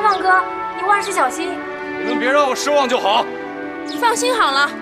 望哥，你万事小心。 你们别让我失望就好。 你放心好了，